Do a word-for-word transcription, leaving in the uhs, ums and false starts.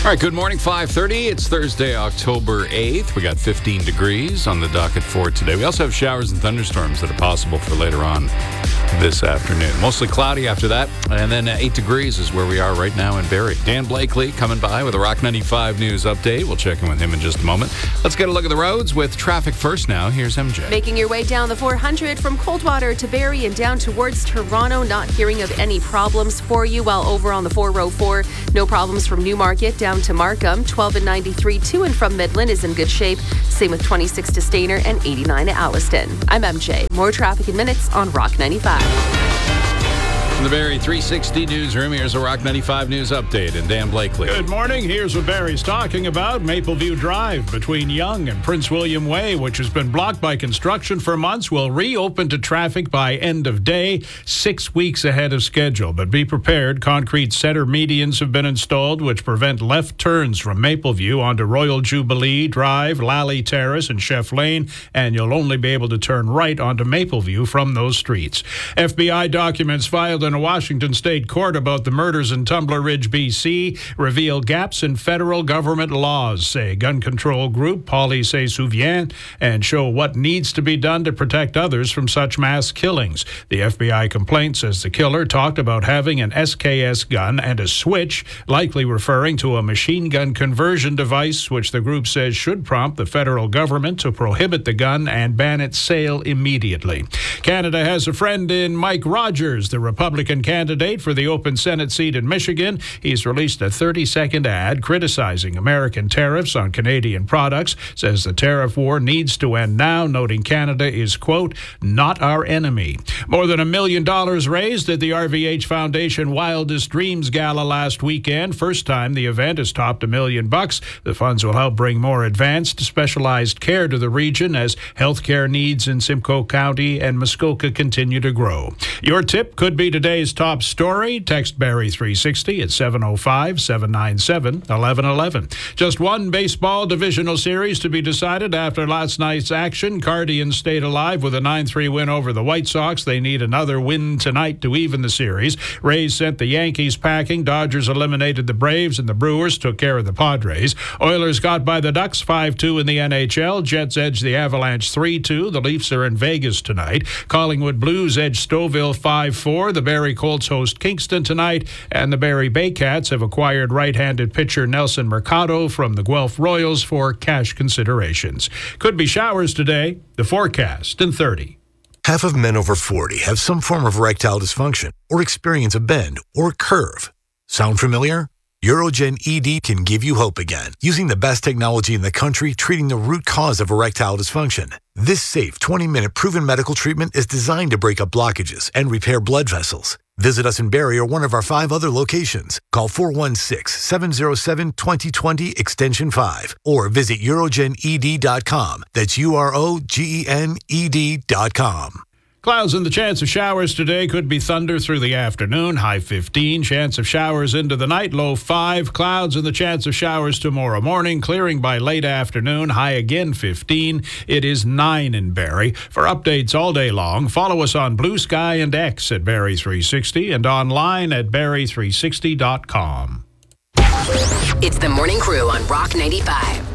All right, good morning, five thirty. It's Thursday, October eighth. We got fifteen degrees on the docket for today. We also have showers and thunderstorms that are possible for later on this afternoon. Mostly cloudy after that. And then eight degrees is where we are right now in Barrie. Dan Blakely coming by with a Rock ninety-five news update. We'll check in with him in just a moment. Let's get a look at the roads with traffic first now. Here's M J. Making your way down the four hundred from Coldwater to Barrie and down towards Toronto. Not hearing of any problems for you. While over on the four oh four, no problems from Newmarket down to Markham. twelve and ninety-three to and from Midland is in good shape. Same with twenty-six to Stayner and eighty-nine to Alliston. I'm M J. More traffic in minutes on Rock ninety-five. From the Barrie three sixty newsroom, here's a Rock ninety-five news update and Dan Blakely. Good morning. Here's what Barrie's talking about. Mapleview Drive between Yonge and Prince William Way, which has been blocked by construction for months, will reopen to traffic by end of day, six weeks ahead of schedule. But be prepared. Concrete center medians have been installed, which prevent left turns from Mapleview onto Royal Jubilee Drive, Lally Terrace, and Chef Lane, and you'll only be able to turn right onto Mapleview from those streets. F B I documents filed in a Washington State court about the murders in Tumbler Ridge, B C, reveal gaps in federal government laws, say gun control group Police Souvient, and show what needs to be done to protect others from such mass killings. The F B I complaint says the killer talked about having an S K S gun and a switch, likely referring to a machine gun conversion device, which the group says should prompt the federal government to prohibit the gun and ban its sale immediately. Canada has a friend in Mike Rogers, the Republican candidate for the open Senate seat in Michigan. He's released a thirty-second ad criticizing American tariffs on Canadian products, says the tariff war needs to end now, noting Canada is, quote, not our enemy. More than a million dollars raised at the R V H Foundation Wildest Dreams Gala last weekend. First time the event has topped a million bucks. The funds will help bring more advanced, specialized care to the region as healthcare needs in Simcoe County and Muskoka continue to grow. Your tip could be today's top story. Text Barrie three sixty at seven oh five, seven nine seven, eleven eleven. Just one baseball divisional series to be decided after last night's action. Guardians stayed alive with a nine three win over the White Sox. They need another win tonight to even the series. Rays sent the Yankees packing. Dodgers eliminated the Braves, and the Brewers took care of the Padres. Oilers got by the Ducks five two in the N H L. Jets edged the Avalanche three two. The Leafs are in Vegas tonight. Collingwood Blues edged Stouffville five four. The Barrie Colts host Kingston tonight, and the Barrie Baycats have acquired right-handed pitcher Nelson Mercado from the Guelph Royals for cash considerations. Could be showers today. The forecast in thirty. Half of men over forty have some form of erectile dysfunction or experience a bend or curve. Sound familiar? Urogen E D can give you hope again, using the best technology in the country treating the root cause of erectile dysfunction. This safe twenty-minute proven medical treatment is designed to break up blockages and repair blood vessels. Visit us in Barrie or one of our five other locations. Call four one six, seven oh seven, two oh two oh extension five or visit urogen e d dot com. That's U R O G E N E D dot com. Clouds and the chance of showers today. Could be thunder through the afternoon. High fifteen. Chance of showers into the night. Low five. Clouds and the chance of showers tomorrow morning. Clearing by late afternoon. High again fifteen. It is nine in Barrie. For updates all day long, follow us on Blue Sky and X at Barrie three sixty and online at barrie three sixty dot com. It's the Morning Crew on Rock ninety-five.